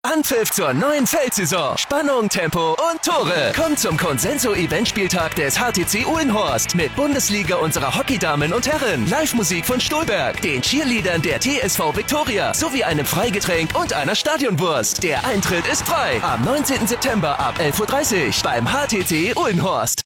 Anpfiff zur neuen Feldsaison. Spannung, Tempo und Tore. Kommt zum Consenso-Eventspieltag des HTC Uhlenhorst mit Bundesliga unserer Hockeydamen und Herren, Live-Musik von Stolberg, den Cheerleadern der TSV Viktoria sowie einem Freigetränk und einer Stadionwurst. Der Eintritt ist frei. Am 19. September ab 11:30 Uhr beim HTC Uhlenhorst.